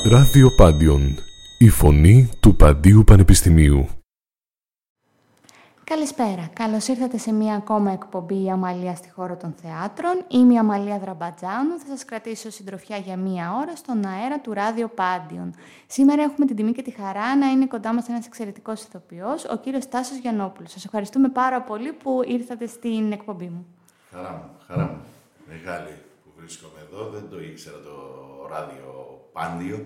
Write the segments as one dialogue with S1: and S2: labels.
S1: Ράδιο Πάντιον, η φωνή του Παντίου Πανεπιστημίου.
S2: Καλησπέρα. Καλώς ήρθατε σε μία ακόμα εκπομπή «Η Αμαλία στη χώρα των θεάτρων». Είμαι η Αμαλία Δραμπατζάνου. Θα σας κρατήσω συντροφιά για μία ώρα στον αέρα του Ράδιο Πάντιον. Σήμερα έχουμε την τιμή και τη χαρά να είναι κοντά μας ένας εξαιρετικός ηθοποιός, ο κύριος Τάσος Γιαννόπουλος. Σας ευχαριστούμε πάρα πολύ που ήρθατε στην εκπομπή μου.
S3: Χαρά μου. Μεγάλη που βρίσκομαι εδώ. Δεν το ήξερα το Ράδιο Πάντιο.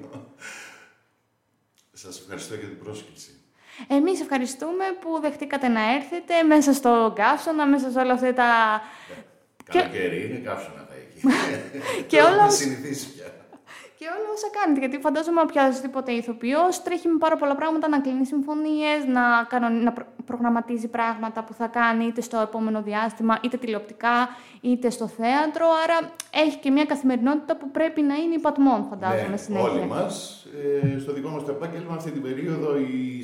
S3: Σας ευχαριστώ για την πρόσκληση.
S2: Εμείς ευχαριστούμε που δεχτήκατε να έρθετε μέσα στο καύσωνα, μέσα σε όλα αυτά τα...
S3: Καλοκαίρι είναι, καύσωνα θα έχει.
S2: Και όλα...
S3: Έχουμε συνηθίσει πια.
S2: Και όλα όσα κάνετε, γιατί φαντάζομαι οποιαδήποτε ηθοποιός τρέχει με πάρα πολλά πράγματα να κλείνει συμφωνίες, να προγραμματίζει πράγματα που θα κάνει είτε στο επόμενο διάστημα, είτε τηλεοπτικά, είτε στο θέατρο. Άρα έχει και μια καθημερινότητα που πρέπει να είναι υπατμών, φαντάζομαι,
S3: Ναι,
S2: συνέχεια.
S3: όλοι μας, στο δικό μας το επάγγελμα, αυτή την περίοδο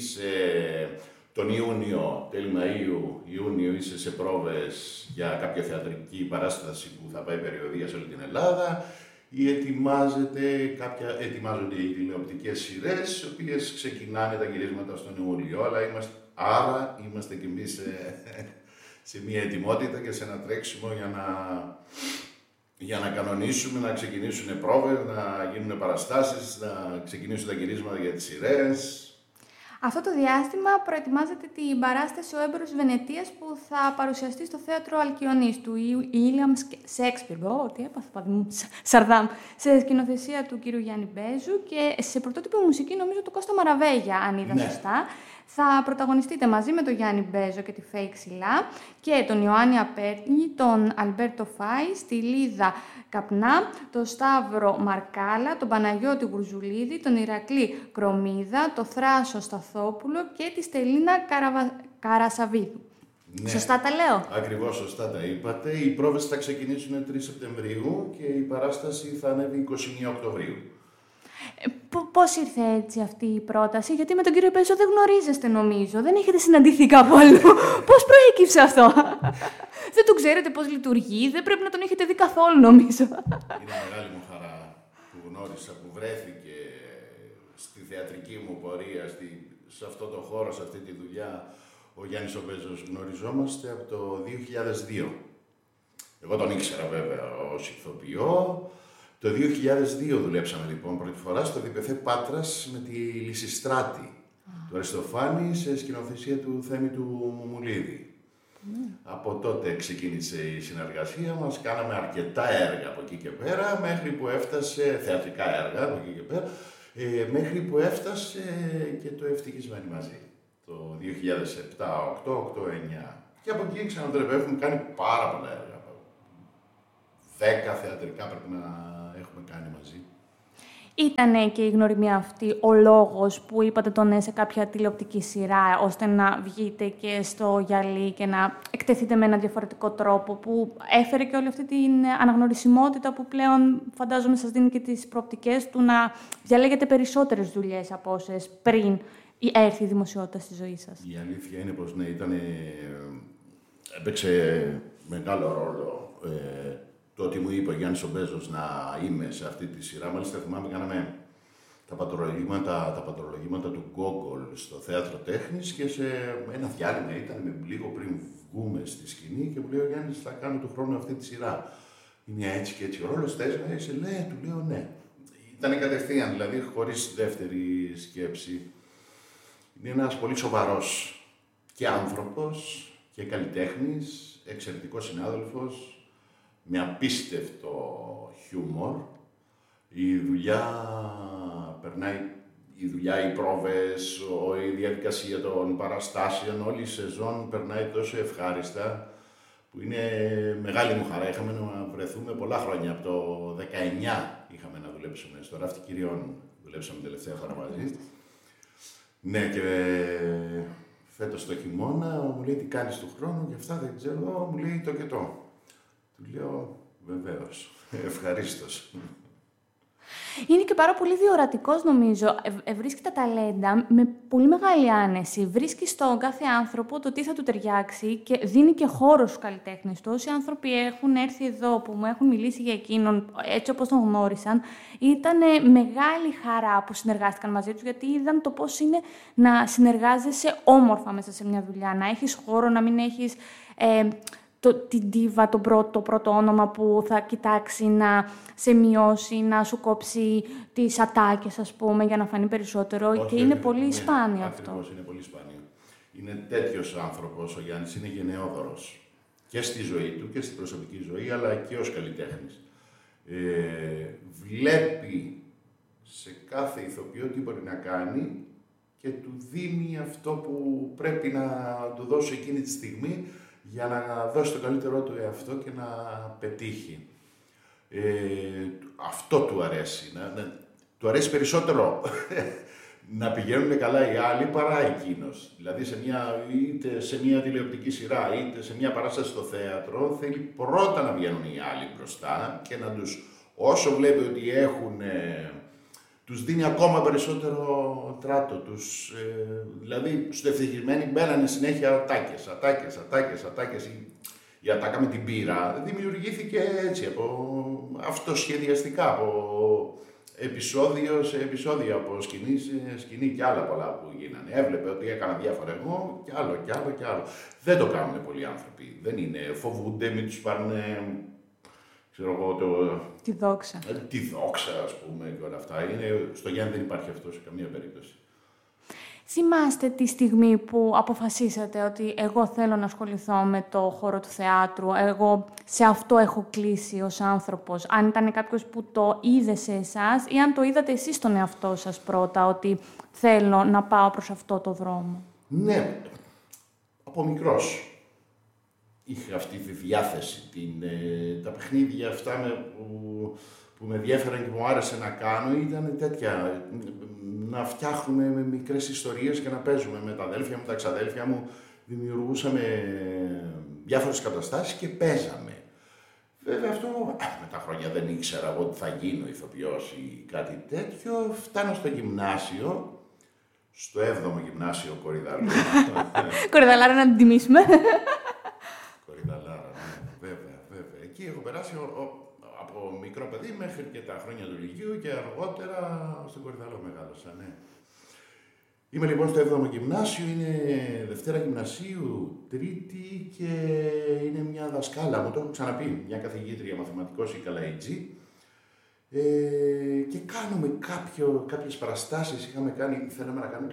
S3: τον Ιούνιο, τέλη Μαΐου, Ιούνιο, είσαι σε πρόβες για κάποια θεατρική παράσταση που θα πάει περιοδεία σε όλη την Ελλάδα. Ή ετοιμάζονται οι τηλεοπτικές σειρές, οι οποίες ξεκινάνε τα γυρίσματα στον Ιούλιο, αλλά είμαστε κι εμείς σε μια ετοιμότητα και σε ένα τρέξιμο για να κανονίσουμε, να ξεκινήσουν πρόβες, να γίνουν παραστάσεις, να ξεκινήσουν τα γυρίσματα για τις σειρές.
S2: Αυτό το διάστημα προετοιμάζεται την παράσταση «Ο Έμπορος Βενετίας» που θα παρουσιαστεί στο θέατρο Αλκιονής του Ίλιαμ Σέξπιρ. Τι έπαθα, παιδί μου, Σαρδάμ. Σε σκηνοθεσία του κύριου Γιάννη Μπέζου και σε πρωτότυπο μουσική, νομίζω, του Κώστα Μαραβέγια, αν είδα σωστά. Θα πρωταγωνιστείτε μαζί με τον Γιάννη Μπέζο και τη Φέη Ξυλά και τον Ιωάννη Απέρνη, τον Αλμπέρτο Φάη, τη Λίδα Καπνά, τον Σταύρο Μαρκάλα, τον Παναγιώτη Γουρζουλίδη, τον Ηρακλή Κρομίδα, τον Θράσο Σταθόπουλο και τη Στελίνα Καρασαβίδου. Ναι. Σωστά τα λέω?
S3: Ακριβώς σωστά τα είπατε. Οι πρόβες θα ξεκινήσουν 3 Σεπτεμβρίου και η παράσταση θα ανέβει 21 Οκτωβρίου.
S2: Πώς ήρθε έτσι αυτή η πρόταση, γιατί με τον κύριο Μπέζο δεν γνωρίζεστε νομίζω, δεν έχετε συναντηθεί κάπου αλλού. Πώς προέκυψε αυτό? Δεν τον ξέρετε πώς λειτουργεί, δεν πρέπει να τον έχετε δει καθόλου νομίζω.
S3: Είναι μεγάλη μου χαρά που γνώρισα, που βρέθηκε στη θεατρική μου πορεία, σε αυτό το χώρο, σε αυτή τη δουλειά, ο Γιάννης ο Μπέζος. Γνωριζόμαστε από το 2002. Εγώ τον ήξερα βέβαια ως ηθοποιό. Το 2002 δουλέψαμε λοιπόν πρώτη φορά στο ΔΠΘ Πάτρας με τη Λυσιστράτη του Αριστοφάνη σε σκηνοθεσία του Θέμη του Μουμουλίδη. Από τότε ξεκίνησε η συνεργασία μας, κάναμε αρκετά έργα από εκεί και πέρα, μέχρι που έφτασε, θεατρικά έργα από εκεί και πέρα, μέχρι που έφτασε και το Ευτυχισμένοι μαζί, το 2007, 2008, 2009. Και από εκεί ξαναδρεύουμε, έχουμε κάνει πάρα πολλά έργα. 10 θεατρικά πρέπει να έχουμε κάνει μαζί.
S2: Ήτανε και η γνωριμία αυτή ο λόγος που είπατε το ναι σε κάποια τηλεοπτική σειρά, ώστε να βγείτε και στο γυαλί και να εκτεθείτε με έναν διαφορετικό τρόπο, που έφερε και όλη αυτή την αναγνωρισιμότητα που πλέον φαντάζομαι σας δίνει και τις προοπτικές του να διαλέγετε περισσότερες δουλειές από όσες πριν έρθει η δημοσιότητα στη ζωή σας?
S3: Η αλήθεια είναι πως ναι, έπαιξε μεγάλο ρόλο το ότι μου είπε ο Γιάννης ο Μπέζος να είμαι σε αυτή τη σειρά. Μάλιστα θυμάμαι, κάναμε τα πατρολογήματα του Γκόγκολ στο Θέατρο Τέχνης και σε ένα διάλειμμα ήταν λίγο πριν βγούμε στη σκηνή και μου λέει ο Γιάννης, θα κάνω του χρόνου αυτή τη σειρά. Είναι έτσι και έτσι ο ρόλος, θες να είσαι? Λέει, του λέω ναι. Ήταν κατευθείαν, δηλαδή χωρίς δεύτερη σκέψη. Είναι ένας πολύ σοβαρός και άνθρωπος και καλλιτέχνης, εξαιρετικός συνάδελφος, με απίστευτο χιούμορ. Η δουλειά, οι πρόβες, η διαδικασία των παραστάσεων, όλη η σεζόν περνάει τόσο ευχάριστα, που είναι μεγάλη μου χαρά. Είχαμε να βρεθούμε πολλά χρόνια, από το 19 είχαμε να δουλέψουμε στο Ράφτη Κυριών, δουλέψαμε τελευταία φορά μαζί. Ναι, και φέτος το χειμώνα μου λέει τι κάνεις του χρόνου και αυτά δεν ξέρω, μου λέει το και το. Του λέω, βεβαίως, ευχαρίστως.
S2: Είναι και πάρα πολύ διορατικός, νομίζω. Βρίσκει τα ταλέντα με πολύ μεγάλη άνεση. Βρίσκει στον κάθε άνθρωπο το τι θα του ταιριάξει και δίνει και χώρο στους καλλιτέχνες του. Όσοι άνθρωποι έχουν έρθει εδώ που μου έχουν μιλήσει για εκείνον, έτσι όπως τον γνώρισαν, ήταν μεγάλη χαρά που συνεργάστηκαν μαζί τους, γιατί είδαν το πώς είναι να συνεργάζεσαι όμορφα μέσα σε μια δουλειά. Να έχεις χώρο, να μην έχεις την ντίβα, το πρώτο όνομα που θα κοιτάξει να σε μειώσει, να σου κόψει τις ατάκες, ας πούμε, για να φανεί περισσότερο.
S3: Όχι,
S2: και είναι πολύ σπάνιο αυτό.
S3: Ακριβώς, είναι πολύ σπάνιο. Είναι τέτοιος άνθρωπος ο Γιάννης, είναι γενναιόδωρος. Και στη ζωή του και στην προσωπική ζωή, αλλά και ως καλλιτέχνης. Βλέπει σε κάθε ηθοποιό τι μπορεί να κάνει και του δίνει αυτό που πρέπει να του δώσει εκείνη τη στιγμή για να δώσει το καλύτερό του εαυτό και να πετύχει. Αυτό του αρέσει. Του αρέσει περισσότερο να πηγαίνουν καλά οι άλλοι παρά εκείνος. Δηλαδή είτε σε μια τηλεοπτική σειρά, είτε σε μια παράσταση στο θέατρο, θέλει πρώτα να βγαίνουν οι άλλοι μπροστά και να τους, όσο βλέπει ότι έχουν, τους δίνει ακόμα περισσότερο τράτο. Δηλαδή, στο ευτυχισμένοι μπαίνανε συνέχεια ατάκες. Η ατάκα με την πύρα δημιουργήθηκε έτσι, αυτοσχεδιαστικά, από επεισόδιο σε επεισόδιο, από σκηνή σε σκηνή και άλλα πολλά που γίνανε. Έβλεπε ότι έκανα διάφορα εγώ και άλλο. Δεν το κάνουν πολλοί άνθρωποι. Δεν είναι, φοβούνται, μην τους πάρουν, ξέρω εγώ,
S2: τη δόξα.
S3: Τη δόξα, ας πούμε, και όλα αυτά. Στο Γιάννη δεν υπάρχει αυτό σε καμία περίπτωση.
S2: Θυμάστε τη στιγμή που αποφασίσατε ότι εγώ θέλω να ασχοληθώ με το χώρο του θεάτρου, εγώ σε αυτό έχω κλείσει ως άνθρωπος. Αν ήταν κάποιος που το είδε σε εσάς ή αν το είδατε εσείς στον εαυτό σας πρώτα, ότι θέλω να πάω προς αυτό το δρόμο.
S3: Ναι, από μικρός είχα αυτή τη διάθεση, τα παιχνίδια αυτά που με ενδιαφέραν και μου άρεσε να κάνω ήταν τέτοια, να φτιάχνουμε με μικρές ιστορίες και να παίζουμε με τα αδέλφια μου, τα εξαδέλφια μου, δημιουργούσαμε διάφορες καταστάσεις και παίζαμε. Βέβαια αυτό με τα χρόνια δεν ήξερα εγώ ότι θα γίνω ηθοποιός ή κάτι τέτοιο. Φτάνω στο γυμνάσιο, στο 7ο γυμνάσιο Κορυδαλού.
S2: Κορυδαλάρα να την τιμήσουμε.
S3: Κορυδαλάρα, ναι, βέβαια. Εκεί έχω περάσει από μικρό παιδί μέχρι και τα χρόνια του Λυκείου και αργότερα στον Κορυδαλό μεγάλωσα, ναι. Είμαι λοιπόν στο 7ο γυμνάσιο, είναι Δευτέρα γυμνασίου, Τρίτη και είναι μια δασκάλα μου, το έχω ξαναπεί, μια καθηγήτρια μαθηματικός, η Καλαϊτζή, και κάνουμε κάποιες παραστάσεις, θέλαμε να κάνουμε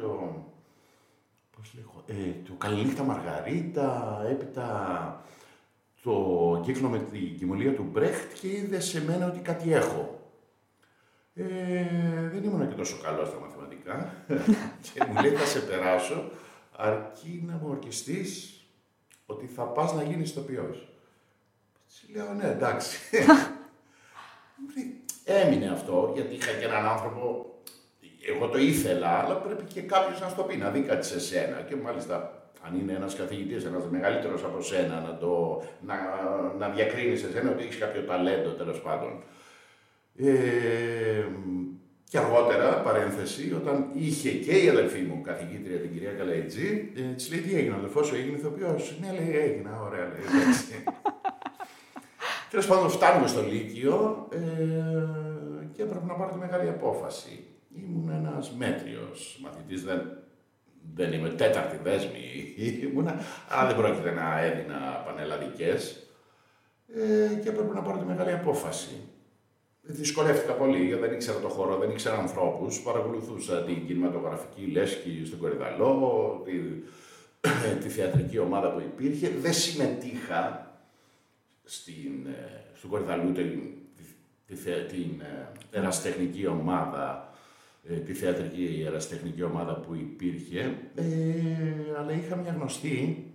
S3: το Καληνύχτα Μαργαρίτα, έπειτα το κύκλο με την κοιμωλία του Μπρέχτ και είδε σε μένα ότι κάτι έχω. Δεν ήμουν και τόσο καλό στα μαθηματικά και μου λέει θα σε περάσω αρκεί να μου ορκιστείς ότι θα πας να γίνεις ηθοποιός. Έτσι λέω ναι εντάξει. Έμεινε αυτό γιατί είχα και έναν άνθρωπο, εγώ το ήθελα, αλλά πρέπει και κάποιος να σου το πει, να δει κάτι σε σένα και μάλιστα αν είναι ένας καθηγητής, ένας μεγαλύτερος από σένα, να διακρίνει σε σένα ότι έχεις κάποιο ταλέντο, τέλος πάντων. Και αργότερα, παρένθεση, όταν είχε και η αδελφή μου καθηγήτρια, την κυρία Καλαϊτζή, της λέει τι έγινε, ο αδελφός σου έγινε ηθοποιός. Ναι, λέει, έγινα, ωραία, λέει, εντάξει. Τέλος πάντων, φτάνουμε στο Λύκειο και έπρεπε να πάρω τη μεγάλη απόφαση. Ήμουν ένας μέτριος μαθητής, δεν είμαι τέταρτη δέσμη ήμουνα, αλλά δεν πρόκειται να έδινα πανελλαδικές και έπρεπε να πάρω τη μεγάλη απόφαση. Δυσκολεύτηκα πολύ, γιατί δεν ήξερα το χώρο, δεν ήξερα ανθρώπους. Παρακολουθούσα την κινηματογραφική λέσχη στον Κορυδαλό, τη θεατρική ομάδα που υπήρχε. Δεν συμμετείχα στον Κορυδαλού την ερασιτεχνική ομάδα, τη θεατρική ερασιτεχνική ομάδα που υπήρχε, αλλά είχα μια γνωστή,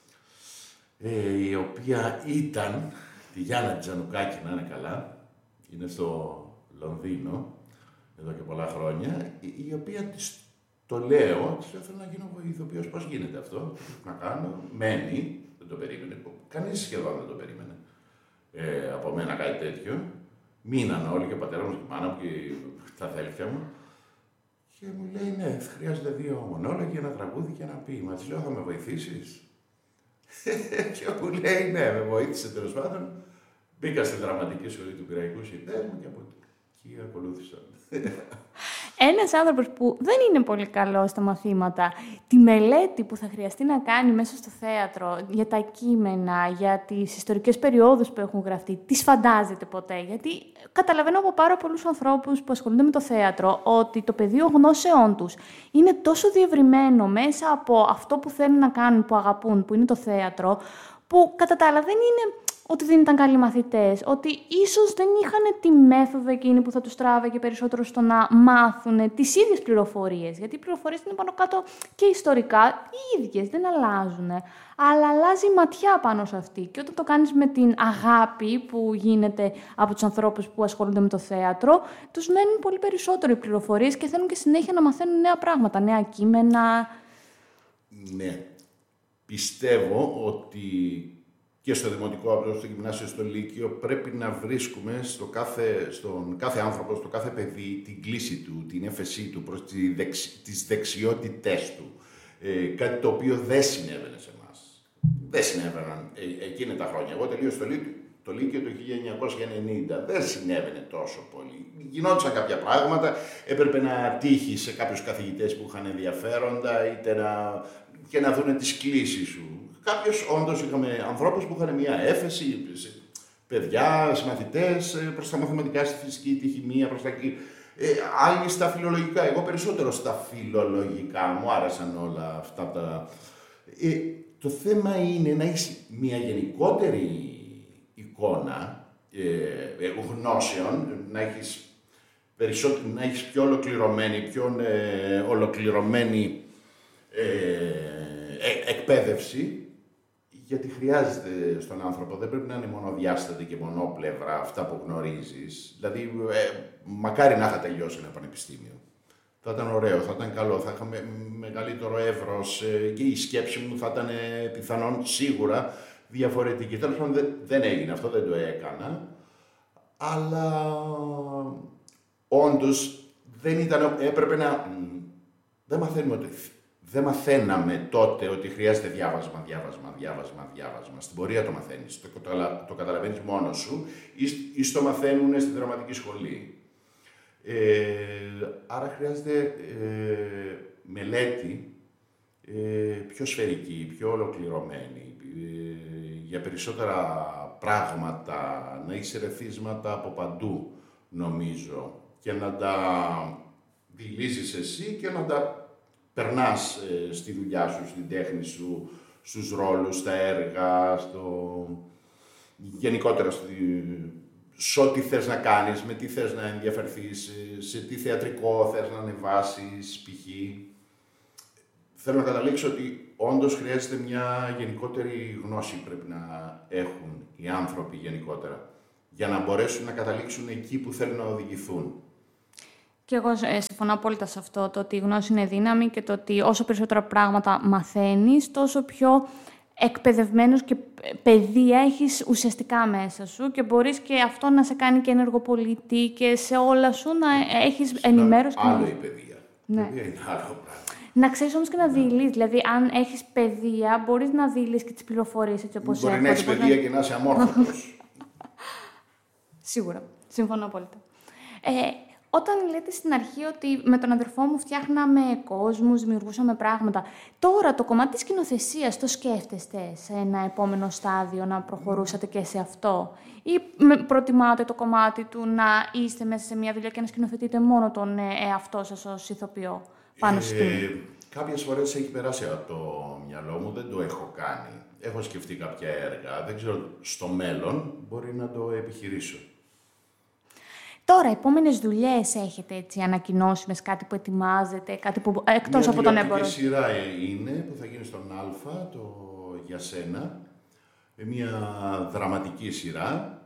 S3: η οποία ήταν, τη Γιάννα Τζανουκάκη, να είναι καλά, είναι στο Λονδίνο, εδώ και πολλά χρόνια, η οποία της το λέω, της λέω θέλω να γίνω ηθοποιός, πώς γίνεται αυτό, να κάνω, μένει, δεν το περίμενε, κανείς σχεδόν δεν το περίμενε από μένα κάτι τέτοιο. Μείναν όλοι και ο πατέρα μου και η μάνα μου και τα αδέλφια μου. Και μου λέει, ναι, χρειάζονται 2 μονόλογοι, ένα τραγούδι και ένα ποίημα. Της λέω, θα με βοηθήσεις? Και μου λέει, ναι, με βοήθησε τέλος πάντων. Μπήκα στη δραματική σχολή του Πειραϊκού Συνδέσμου και από εκεί ακολούθησα.
S2: Ένας άνθρωπος που δεν είναι πολύ καλός στα μαθήματα, τη μελέτη που θα χρειαστεί να κάνει μέσα στο θέατρο για τα κείμενα, για τις ιστορικές περιόδους που έχουν γραφτεί, τις φαντάζεται ποτέ? Γιατί καταλαβαίνω από πάρα πολλούς ανθρώπους που ασχολούνται με το θέατρο ότι το πεδίο γνώσεών τους είναι τόσο διευρυμένο μέσα από αυτό που θέλουν να κάνουν, που αγαπούν, που είναι το θέατρο, που κατά τα άλλα δεν είναι ότι δεν ήταν καλοί μαθητές, ότι ίσως δεν είχαν τη μέθοδο εκείνη που θα τους τράβαγε περισσότερο στο να μάθουν τις ίδιες πληροφορίες. Γιατί οι πληροφορίες είναι πάνω κάτω και ιστορικά οι ίδιες, δεν αλλάζουν. Αλλά αλλάζει η ματιά πάνω σε αυτή. Και όταν το κάνεις με την αγάπη που γίνεται από τους ανθρώπους που ασχολούνται με το θέατρο, τους μένουν πολύ περισσότερο οι πληροφορίες και θέλουν και συνέχεια να μαθαίνουν νέα πράγματα, νέα κείμενα.
S3: Ναι. Πιστεύω ότι και στο δημοτικό, απλώς στο γυμνάσιο, στο λύκειο, πρέπει να βρίσκουμε στον κάθε άνθρωπο, στο κάθε παιδί, την κλίση του, την έφεσή του προς τις δεξιότητές του. Κάτι το οποίο δεν συνέβαινε σε εμάς. Δεν συνέβαιναν εκείνα τα χρόνια. Εγώ τελείωσα το λύκειο το 1990. Δεν συνέβαινε τόσο πολύ. Γινόντουσαν κάποια πράγματα, έπρεπε να τύχεις σε κάποιους καθηγητές που είχαν ενδιαφέροντα, και να δούνε τις κλίσεις σου. Όντως είχαμε ανθρώπους που είχαν μια έφεση, παιδιά, μαθητές, προς τα μαθηματικά, στη φυσική, τη χημεία, προς τα εκεί. Άλλοι στα φιλολογικά, εγώ περισσότερο στα φιλολογικά, μου άρεσαν όλα αυτά τα... Το θέμα είναι να έχεις μια γενικότερη εικόνα γνώσεων, να έχεις πιο ολοκληρωμένη εκπαίδευση, γιατί χρειάζεται στον άνθρωπο, δεν πρέπει να είναι μονοδιάστατη και μονόπλευρα αυτά που γνωρίζεις. Δηλαδή, μακάρι να είχα τελειώσει ένα πανεπιστήμιο. Θα ήταν ωραίο, θα ήταν καλό, θα είχαμε μεγαλύτερο εύρος και η σκέψη μου θα ήταν πιθανόν σίγουρα διαφορετική. Τέλος πάντων δεν έγινε αυτό, δεν το έκανα, αλλά όντως έπρεπε να... Δεν μαθαίναμε τότε ότι χρειάζεται διάβασμα. Στην πορεία το μαθαίνεις, το καταλαβαίνεις μόνος σου ή στο μαθαίνουν στη δραματική σχολή. Άρα χρειάζεται μελέτη πιο σφαιρική, πιο ολοκληρωμένη, για περισσότερα πράγματα, να είσαι ρεθίσματα από παντού, νομίζω, και να τα δηλίζεις εσύ και να τα περνάς στη δουλειά σου, στην τέχνη σου, στους ρόλους, στα έργα, γενικότερα σε ό,τι θες να κάνεις, με τι θες να ενδιαφερθείς, σε τι θεατρικό θες να ανεβάσεις, π.χ. Θέλω να καταλήξω ότι όντως χρειάζεται μια γενικότερη γνώση πρέπει να έχουν οι άνθρωποι γενικότερα, για να μπορέσουν να καταλήξουν εκεί που θέλουν να οδηγηθούν.
S2: Και εγώ συμφωνώ απόλυτα σε αυτό, το ότι η γνώση είναι δύναμη και το ότι όσο περισσότερα πράγματα μαθαίνεις, τόσο πιο εκπαιδευμένος και παιδεία έχεις ουσιαστικά μέσα σου και μπορείς και αυτό να σε κάνει και ενεργοπολίτη και σε όλα σου να έχεις ενημέρωση.
S3: Άλλο η παιδεία.
S2: Ναι.
S3: Η παιδεία είναι άλλο πράγμα.
S2: Να ξέρεις όμως και να δειλείς. Δηλαδή, αν έχεις παιδεία, μπορείς να δειλείς και τις πληροφορίες έτσι όπως
S3: μπορεί να έχεις παιδεία και να είσαι αμόρφωτος.
S2: Σίγουρα. Συμφωνώ απόλυτα. Όταν λέτε στην αρχή ότι με τον αδερφό μου φτιάχναμε κόσμους, δημιουργούσαμε πράγματα, τώρα το κομμάτι της σκηνοθεσίας το σκέφτεστε σε ένα επόμενο στάδιο να προχωρούσατε και σε αυτό, ή προτιμάτε το κομμάτι του να είστε μέσα σε μια δουλειά και να σκηνοθετείτε μόνο τον εαυτό σας ως ηθοποιό πάνω στη σκηνή?
S3: Κάποιες φορές έχει περάσει από το μυαλό μου, δεν το έχω κάνει. Έχω σκεφτεί κάποια έργα, δεν ξέρω, στο μέλλον μπορεί να το επιχειρήσω.
S2: Τώρα, επόμενες δουλειές έχετε έτσι ανακοινώσιμες, κάτι που ετοιμάζετε, κάτι που εκτός από τον έμπορο?
S3: Μια σειρά είναι που θα γίνει στον Α, το «Για σένα», μια δραματική σειρά,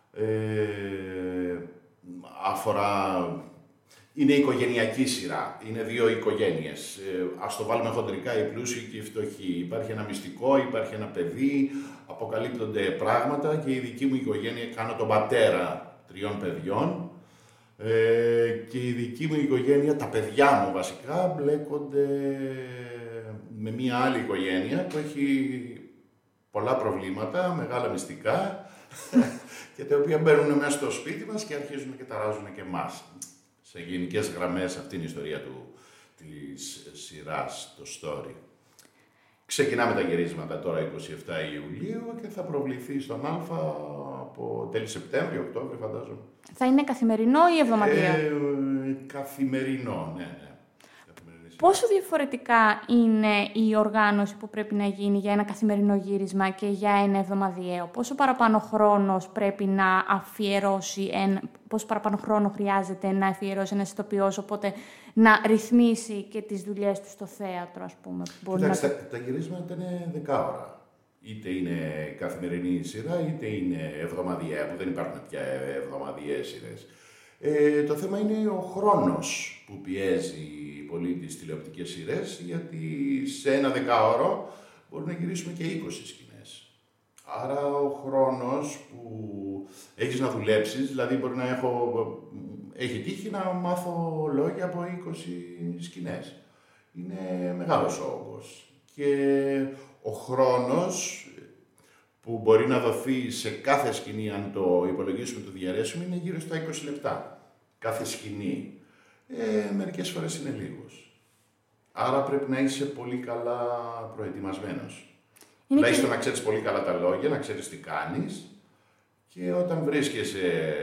S3: είναι οικογενειακή σειρά, είναι 2 οικογένειες. Ας το βάλουμε χοντρικά, οι πλούσιοι και οι φτωχοί. Υπάρχει ένα μυστικό, υπάρχει ένα παιδί, αποκαλύπτονται πράγματα και η δική μου οικογένεια, κάνω τον πατέρα 3 παιδιών. Και η δική μου οικογένεια, τα παιδιά μου βασικά, μπλέκονται με μια άλλη οικογένεια που έχει πολλά προβλήματα, μεγάλα μυστικά και τα οποία μπαίνουν μέσα στο σπίτι μας και αρχίζουν και ταράζουν και εμάς. Σε γενικές γραμμές αυτή είναι η ιστορία της σειράς, το story. Ξεκινάμε τα γυρίσματα τώρα 27 Ιουλίου και θα προβληθεί στον Α από τέλη Σεπτέμβριο, Οκτώβριο φαντάζομαι.
S2: Θα είναι καθημερινό ή εβδομαδιαίο?
S3: Καθημερινό, ναι.
S2: Πόσο διαφορετικά είναι η οργάνωση που πρέπει να γίνει για ένα καθημερινό γύρισμα και για ένα εβδομαδιαίο? Πόσο παραπάνω χρόνος πρέπει να αφιερώσει, πόσο παραπάνω χρόνο χρειάζεται να αφιερώσει ένας ηθοποιός, οπότε να ρυθμίσει και τις δουλειές του στο θέατρο, ας πούμε?
S3: Κοιτάξτε, τα γυρίσματα είναι 10 ώρα. Είτε είναι καθημερινή σειρά, είτε είναι εβδομαδιαία, που δεν υπάρχουν πια εβδομαδιαίες σειρές. Το θέμα είναι ο χρόνος που πιέζει πολύ τις τηλεοπτικές σειρές, γιατί σε ένα 10ωρο μπορούμε να γυρίσουμε και 20 σκηνές. Άρα ο χρόνος που έχεις να δουλέψεις, δηλαδή μπορεί να έχει τύχει να μάθω λόγια από 20 σκηνές. Είναι μεγάλος ο όγκος. Και ο χρόνος που μπορεί να δοθεί σε κάθε σκηνή, αν το υπολογίσουμε, το διαρρέσουμε, είναι γύρω στα 20 λεπτά. Κάθε σκηνή. Μερικές φορές είναι λίγος. Άρα πρέπει να είσαι πολύ καλά προετοιμασμένος. Τουλάχιστον να ξέρεις πολύ καλά τα λόγια, να ξέρεις τι κάνεις και όταν βρίσκεσαι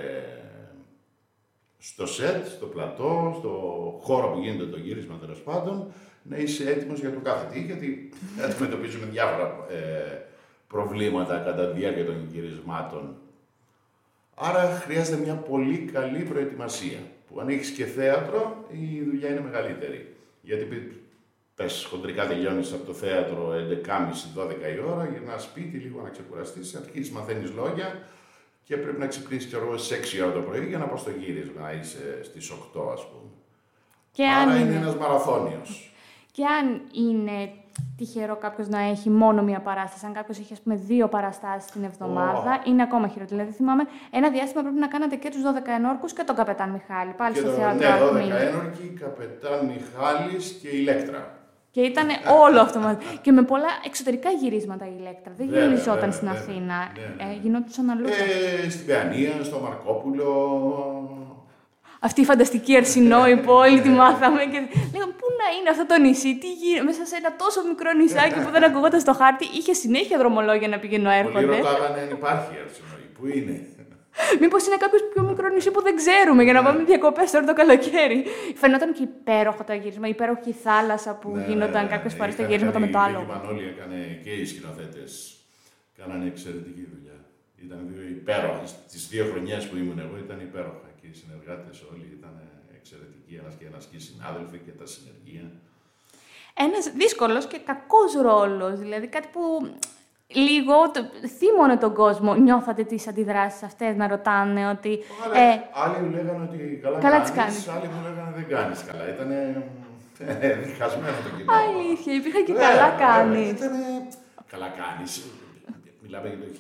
S3: στο σετ, στο πλατό, στο χώρο που γίνεται το γύρισμα τέλος πάντων, να είσαι έτοιμος για το κάθε τι, γιατί αντιμετωπίζουμε διάφορα προβλήματα κατά τη διάρκεια των γυρισμάτων. Άρα χρειάζεται μια πολύ καλή προετοιμασία, που αν έχεις και θέατρο, η δουλειά είναι μεγαλύτερη. Γιατί πες χοντρικά τελειώνεις από το θέατρο 11.30-12 η ώρα, γυρνάς σπίτι λίγο να ξεκουραστείς, αρχίζεις μαθαίνεις λόγια και πρέπει να ξυπνήσεις στις 6 η ώρα το πρωί για να πας στο γύρισμα, να είσαι στις 8 ας πούμε.
S2: Και
S3: άρα είναι ένας μαραθώνιος.
S2: Και αν είναι τυχερό κάποιος να έχει μόνο μία παράσταση, αν κάποιος έχει, ας πούμε, 2 παραστάσεις την εβδομάδα, είναι ακόμα χειρότερο. Δηλαδή, θυμάμαι ένα διάστημα πρέπει να κάνατε και τους 12 ενόρκους και τον Καπετάν Μιχάλη. Πάλι στο θέατρο.
S3: Ναι, 12 ένορκοι, Καπετάν Μιχάλης και Ηλέκτρα.
S2: Και ήταν όλο αυτό μαζί. Και με πολλά εξωτερικά γυρίσματα η Ηλέκτρα. Δεν γυριζόταν στην Αθήνα. Γινόντουσαν αλλού.
S3: Στην Παιανία, στο Μαρκόπουλο.
S2: Αυτή η φανταστική Αρσινό, η πόλη, τη μάθαμε και λέγαμε πού να είναι αυτό το νησί, τι γίνεται, μέσα σε ένα τόσο μικρό νησάκι που δεν ακουγόταν στο χάρτη, είχε συνέχεια δρομολόγια να πηγαίνω έρχονται.
S3: Πολλοί ρωτάγανε αν υπάρχει Αρσινό, πού είναι.
S2: Μήπως είναι κάποιο πιο μικρό νησί που δεν ξέρουμε για να πάμε διακοπές τώρα το καλοκαίρι. Φαινόταν και υπέροχο το γύρισμα, υπέροχη η θάλασσα που γίνονταν κάποιες φορές τα γυρίσματα με το άλλο.
S3: Η Μανώλη έκανε και οι σκηνοθέτες κάνανε εξαιρετική δουλειά. Ήταν υπέροχα. Τις 2 χρονιές που ήμουν εγώ ήταν υπέροχα. Και οι συνεργάτες όλοι ήταν εξαιρετικοί, ένας και ένας και οι συνάδελφοι και τα συνεργεία.
S2: Ένας δύσκολος και κακός ρόλος, δηλαδή κάτι που λίγο θύμωνε τον κόσμο. Νιώθατε τις αντιδράσεις αυτές να ρωτάνε ότι...
S3: Άλλοι μου λέγανε ότι καλά τις κάνεις, άλλοι μου λέγανε δεν κάνεις καλά. Ήταν διχασμένο το κοινό.
S2: Αλήθεια, υπήρχαν και καλά κάνεις.
S3: Ήτανε καλά κάνεις. Μιλάμε για το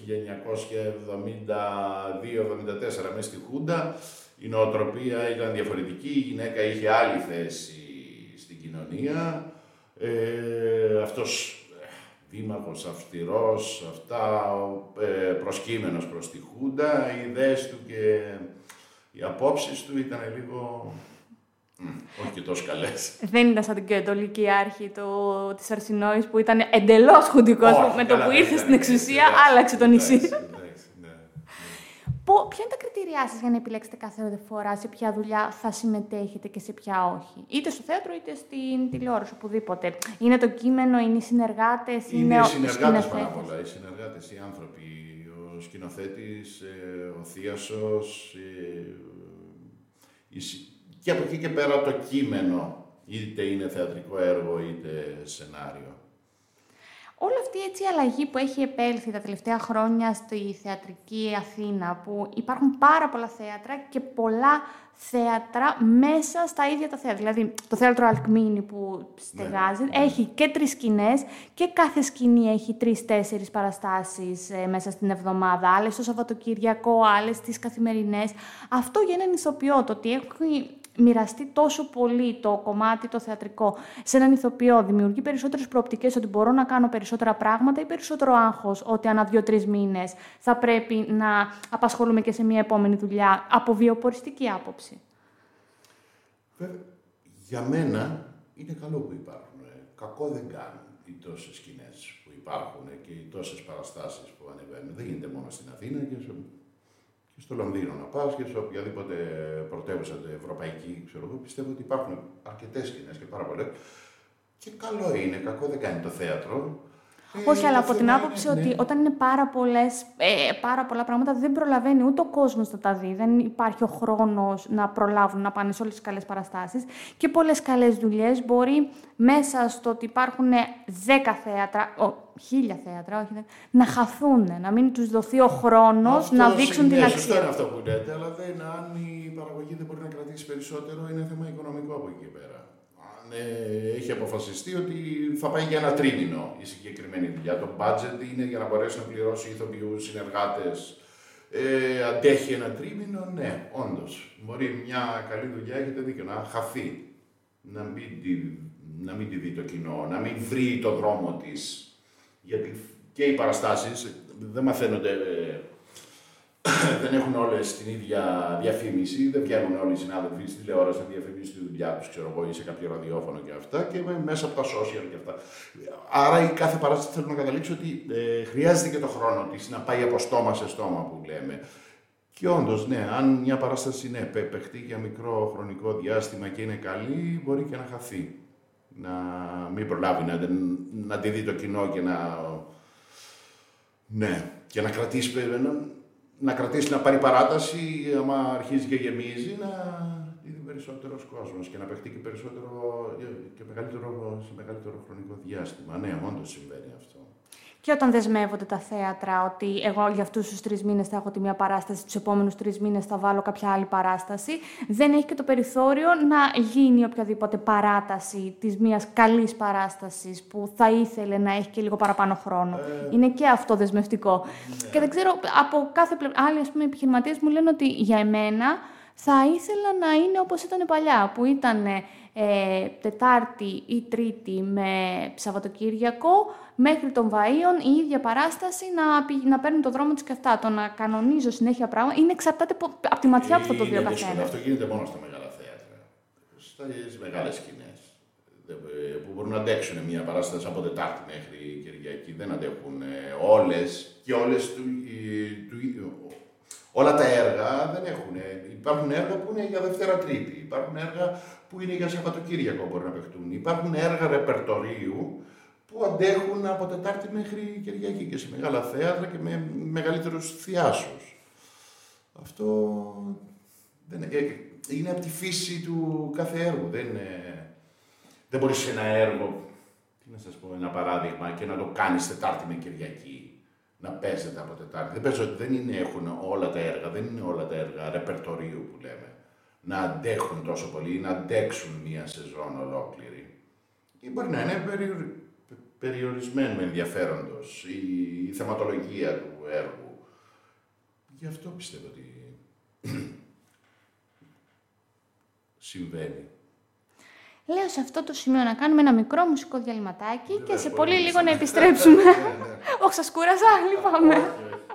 S3: 1972-1974 μέσα στη Χούντα. Η νοοτροπία ήταν διαφορετική, η γυναίκα είχε άλλη θέση στην κοινωνία. Αυτός δήμαρχος, αυστηρός, προσκύμενος προς τη Χούντα, οι ιδέες του και οι απόψεις του ήταν λίγο... όχι και τόσο καλές.
S2: Δεν ήταν σαν την Κεντολική Άρχη της Αρσινόης που ήταν εντελώς χουντικός, με το που ήρθε στην εξουσία άλλαξε το νησί. Ποια είναι τα κριτήριά σας για να επιλέξετε κάθε φορά σε ποια δουλειά θα συμμετέχετε και σε ποια όχι? Είτε στο θέατρο είτε στην τηλεόραση, οπουδήποτε. Είναι το κείμενο, είναι οι συνεργάτες,
S3: είναι οι συνεργάτες πάνω απ' όλα. Οι συνεργάτες, οι άνθρωποι, ο σκηνοθέτης, ο θίασος, και από εκεί και πέρα το κείμενο, είτε είναι θεατρικό έργο είτε σενάριο.
S2: Όλη αυτή η αλλαγή που έχει επέλθει τα τελευταία χρόνια στη θεατρική Αθήνα, που υπάρχουν πάρα πολλά θέατρα και πολλά θέατρα μέσα στα ίδια τα θέατρα. Δηλαδή, το θέατρο Αλκμήνη που στεγάζει έχει και 3 σκηνές και κάθε σκηνή έχει 3-4 παραστάσεις μέσα στην εβδομάδα. Άλλες το Σαββατοκύριακο, άλλες τις καθημερινές. Αυτό για έναν ηθοποιό, το ότι έχει μοιραστεί τόσο πολύ το κομμάτι το θεατρικό σε έναν ηθοποιό, δημιουργεί περισσότερες προοπτικές ότι μπορώ να κάνω περισσότερα πράγματα ή περισσότερο άγχος ότι ανά 2-3 μήνες θα πρέπει να απασχολούμαι και σε μια επόμενη δουλειά από βιοποριστική άποψη?
S3: Βέβαια, για μένα είναι καλό που υπάρχουν. Κακό δεν κάνουν οι τόσες σκηνές που υπάρχουν και οι τόσες παραστάσεις που ανεβαίνουν. Δεν γίνεται μόνο στην Αθήνα και στο Λονδίνο να πας και σε οποιαδήποτε πρωτεύουσα ευρωπαϊκή, ξέρω εγώ, πιστεύω ότι υπάρχουν αρκετές σκηνές και πάρα πολλές. Και καλό είναι, κακό δεν κάνει το θέατρο.
S2: Όχι, αλλά από την άποψη ότι όταν είναι πάρα πολλά πράγματα δεν προλαβαίνει ούτε ο κόσμος να τα δει. Δεν υπάρχει ο χρόνος να προλάβουν να πάνε σε όλες τις καλές παραστάσεις. Και πολλές καλές δουλειές μπορεί μέσα στο ότι υπάρχουν 10 θέατρα, 1000 θέατρα, όχι, να χαθούν, να μην τους δοθεί ο χρόνος να δείξουν την αξία.
S3: Σωστό είναι αυτό που λέτε, αλλά αν η παραγωγή δεν μπορεί να κρατήσει περισσότερο, είναι θέμα οικονομικό από εκεί και πέρα. Έχει αποφασιστεί ότι θα πάει για 1 τρίμηνο η συγκεκριμένη δουλειά. Το budget είναι για να μπορέσει να πληρώσει ηθοποιούς, συνεργάτες. Αντέχει 1 τρίμηνο, ναι, όντως. Μπορεί μια καλή δουλειά, έχετε δίκιο, να χαθεί. Να μην τη δει το κοινό, να μην βρει το δρόμο της. Γιατί και οι παραστάσεις δεν μαθαίνονται, δεν έχουν όλες την ίδια διαφήμιση, δεν βγαίνουν όλοι οι συνάδελφοι στη τηλεόραση να διαφημίσουν τη δουλειά τους, ξέρω εγώ, ή σε κάποιο ραδιόφωνο και αυτά, και μέσα από τα social και αυτά. Άρα η κάθε παράσταση θέλω να καταλήξω ότι χρειάζεται και το χρόνο της να πάει από στόμα σε στόμα που λέμε. Και όντως, ναι, αν μια παράσταση παιχτεί για μικρό χρονικό διάστημα και είναι καλή, μπορεί και να χαθεί. Να μην προλάβει να τη δει το κοινό και και να κρατήσει να πάρει παράταση, άμα αρχίζει και γεμίζει, να δει περισσότερος κόσμος και να παιχτεί και περισσότερο και σε μεγαλύτερο χρονικό διάστημα. Ναι, όντως συμβαίνει αυτό.
S2: Και όταν δεσμεύονται τα θέατρα, ότι εγώ για αυτούς τους 3 μήνες θα έχω τη μία παράσταση, τους επόμενους 3 μήνες θα βάλω κάποια άλλη παράσταση, δεν έχει και το περιθώριο να γίνει οποιαδήποτε παράταση της μίας καλής παράστασης που θα ήθελε να έχει και λίγο παραπάνω χρόνο. Είναι και αυτό δεσμευτικό. Και δεν ξέρω, από κάθε πλευρά, άλλοι επιχειρηματίες μου λένε ότι για εμένα θα ήθελα να είναι όπως ήταν παλιά, που ήταν Τετάρτη ή Τρίτη με Σαββατοκύριακο, μέχρι των Βαΐων η ίδια παράσταση να παίρνει το δρόμο της και αυτά. Το να κανονίζω συνέχεια πράγματα εξαρτάται από τη ματιά που θα το δει ο καθένας.
S3: Αυτό γίνεται μόνο στα μεγάλα θέατρα. Στις μεγάλες σκηνές. Που μπορούν να αντέξουν μια παράσταση από Τετάρτη μέχρι Κυριακή. Δεν αντέχουν όλες και όλες όλα τα έργα δεν έχουν. Υπάρχουν έργα που είναι για Δευτέρα-Τρίτη. Υπάρχουν έργα που είναι για Σαββατοκύριακο που μπορούν να παιχτούν. Υπάρχουν έργα ρεπερτορίου που αντέχουν από Τετάρτη μέχρι Κυριακή και σε μεγάλα θέατρα και με μεγαλύτερους θειάσους. Αυτό είναι από τη φύση του κάθε έργου. Δεν μπορείς σε ένα έργο, τι να σας πω, ένα παράδειγμα, και να το κάνεις Τετάρτη με Κυριακή. Να παίζεται από Τετάρτη. Δεν έχουν όλα τα έργα, δεν είναι όλα τα έργα ρεπερτορίου που λέμε. Να αντέχουν τόσο πολύ ή να αντέξουν μία σεζόν ολόκληρη. Ή μπορεί να είναι περιορισμένου ενδιαφέροντος η θεματολογία του έργου. Γι' αυτό πιστεύω ότι συμβαίνει.
S2: Λέω σε αυτό το σημείο να κάνουμε ένα μικρό μουσικό διαλυματάκι και σε πολύ λίγο να επιστρέψουμε. Όχι, σας κούρασα, λυπάμαι.